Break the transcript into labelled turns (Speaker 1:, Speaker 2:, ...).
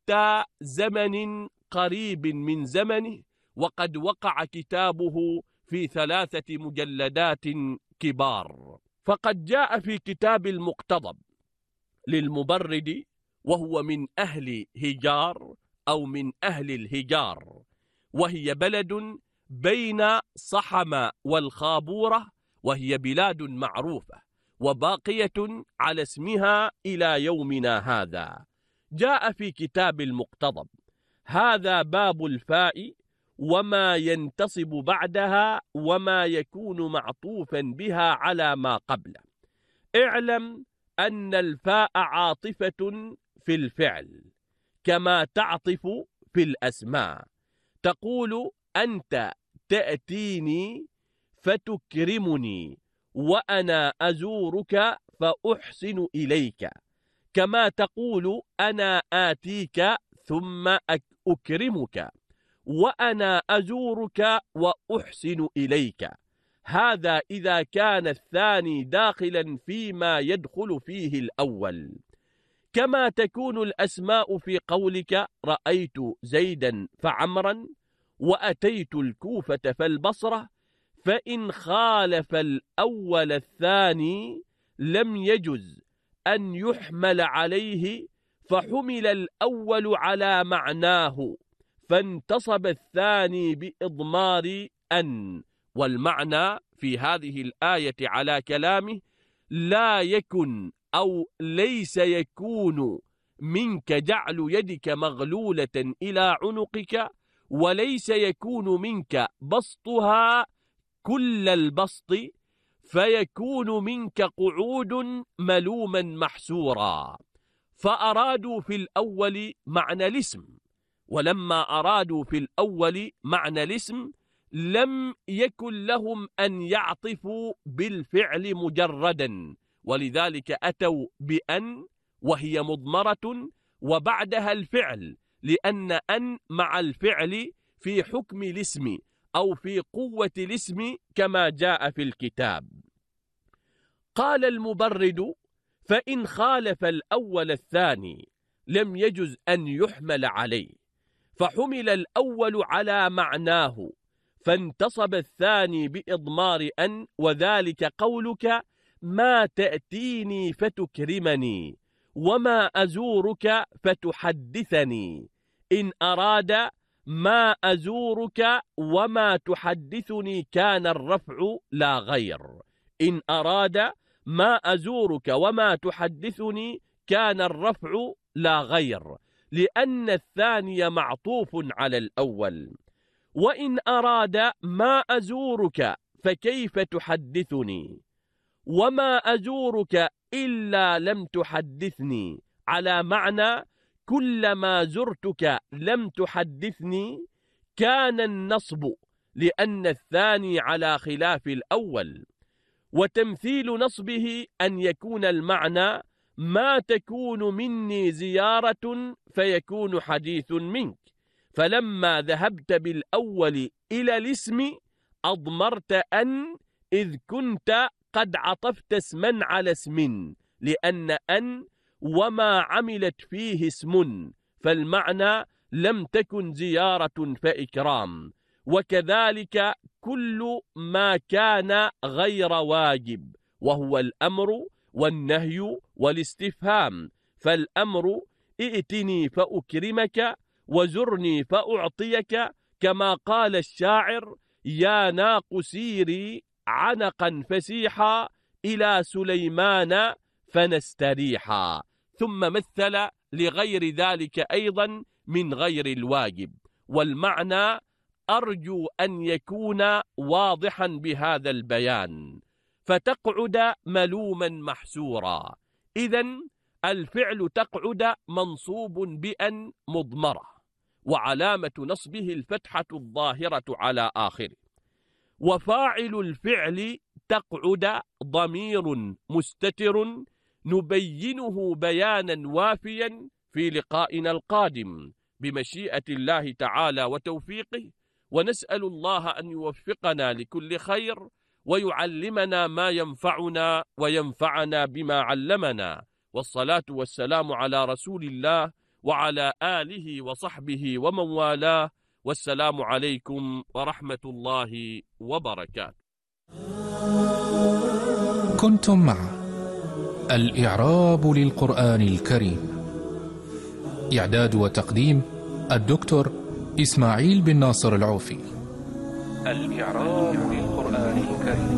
Speaker 1: حتى زمن قريب من زمنه، وقد وقع كتابه في 3 مجلدات كبار. فقد جاء في كتاب المقتضب للمبرد، وهو من أهل هجار أو من أهل الهجار، وهي بلد بين صحم والخابورة، وهي بلاد معروفة وباقية على اسمها إلى يومنا هذا. جاء في كتاب المقتضب: هذا باب الفاء وما ينتصب بعدها وما يكون معطوفا بها على ما قبله. اعلم أن الفاء عاطفة في الفعل كما تعطف في الأسماء. تقول: أنت تأتيني فتكرمني، وأنا أزورك فأحسن إليك، كما تقول: أنا آتيك ثم أكرمك، وأنا أزورك وأحسن إليك. هذا إذا كان الثاني داخلا فيما يدخل فيه الأول. كما تكون الأسماء في قولك: رأيت زيدا فعمرا، وأتيت الكوفة فالبصرة. فإن خالف الأول الثاني لم يجز أن يحمل عليه، فحمل الأول على معناه، فانتصب الثاني بإضمار أن. والمعنى في هذه الآية على كلامه: لا يكن أو ليس يكون منك جعل يدك مغلولة إلى عنقك، وليس يكون منك بسطها كل البسط، فيكون منك قعود ملوما محسورا. فأرادوا في الأول معنى الاسم، ولما أرادوا في الأول معنى الاسم لم يكن لهم أن يعطفوا بالفعل مجردا، ولذلك أتوا بأن وهي مضمرة وبعدها الفعل، لأن أن مع الفعل في حكم الاسم أو في قوة الاسم كما جاء في الكتاب. قال المبرد: فإن خالف الأول الثاني لم يجز أن يحمل عليه، فحمل الأول على معناه، فانتصب الثاني بإضمار أن، وذلك قولك: ما تأتيني فتكرمني، وما أزورك فتحدثني. إن أراد ما أزورك وما تحدثني كان الرفع لا غير. إن أراد ما أزورك وما تحدثني كان الرفع لا غير، لأن الثاني معطوف على الأول. وإن أراد ما أزورك فكيف تحدثني، وما أزورك إلا لم تحدثني، على معنى كلما زرتك لم تحدثني، كان النصب لأن الثاني على خلاف الأول. وتمثيل نصبه أن يكون المعنى: ما تكون مني زيارة فيكون حديث منك. فلما ذهبت بالأول إلى الاسم أضمرت أن، إذ كنت قد عطفت اسما على اسم، لأن أن وما عملت فيه اسم، فالمعنى لم تكن زيارة فإكرام. وكذلك كل ما كان غير واجب، وهو الأمر والنهي والاستفهام. فالأمر: ائتني فأكرمك، وزرني فأعطيك، كما قال الشاعر: يا ناق سيري عنقا فسيحا، إلى سليمان فنستريحا. ثم مثل لغير ذلك أيضا من غير الواجب. والمعنى أرجو أن يكون واضحا بهذا البيان. فتقعد ملوما محسورا. إذن الفعل تقعد منصوب بأن مضمرة، وعلامة نصبه الفتحة الظاهرة على آخره. وفاعل الفعل تقعد ضمير مستتر نبينه بيانا وافيا في لقائنا القادم بمشيئة الله تعالى وتوفيقه. ونسأل الله أن يوفقنا لكل خير، ويعلمنا ما ينفعنا وينفعنا بما علمنا. والصلاة والسلام على رسول الله وعلى آله وصحبه ومن والاه، والسلام عليكم ورحمة الله وبركاته.
Speaker 2: كنتم مع الإعراب للقرآن الكريم، إعداد وتقديم الدكتور إسماعيل بن ناصر العوفي. الإعراب للقرآن الكريم.